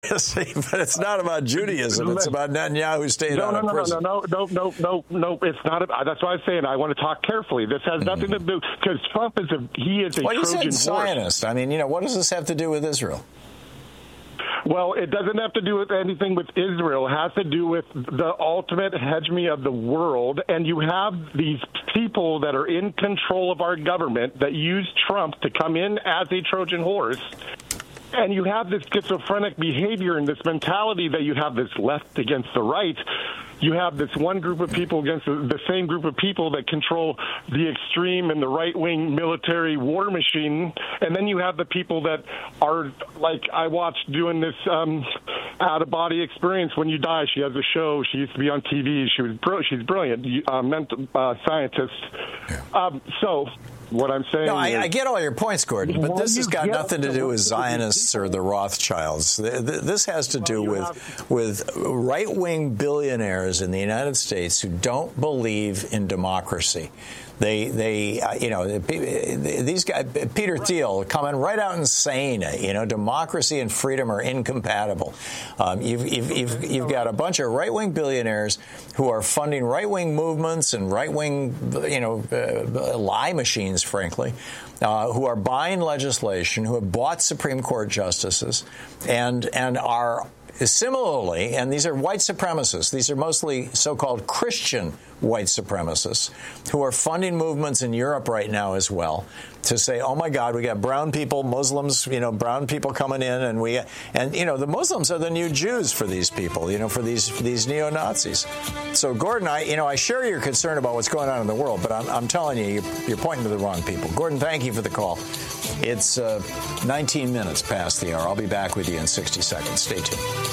But it's not about Judaism. It's about Netanyahu staying out of prison. No. It's not. That's why I'm saying I want to talk carefully. This has nothing to do because Trump is a Trojan horse. You said Zionist. I mean, what does this have to do with Israel? Well, it doesn't have to do with anything with Israel. It has to do with the ultimate hegemony of the world. And you have these people that are in control of our government that use Trump to come in as a Trojan horse. And you have this schizophrenic behavior and this mentality that you have this left against the right. You have this one group of people against the same group of people that control the extreme and the right-wing military war machine. And then you have the people that are, like I watched doing this out-of-body experience. When you die, she has a show. She used to be on TV. She's brilliant, mental scientist. Yeah. So what I'm saying I get all your points, Gordon, but this has got nothing to do with Zionists or the Rothschilds. This has to do with right-wing billionaires in the United States who don't believe in democracy. These guys, Peter Thiel, coming right out and saying it. Democracy and freedom are incompatible. You've got a bunch of right-wing billionaires who are funding right-wing movements and right-wing, lie machines, frankly, who are buying legislation, who have bought Supreme Court justices, and are similarly, and these are white supremacists. These are mostly so-called Christian white supremacists who are funding movements in Europe right now as well to say, oh, my God, we got brown people, Muslims, brown people coming in. And the Muslims are the new Jews for these people, for these neo-Nazis. So, Gordon, I share your concern about what's going on in the world, but I'm telling you, you're pointing to the wrong people. Gordon, thank you for the call. It's 19 minutes past the hour. I'll be back with you in 60 seconds. Stay tuned.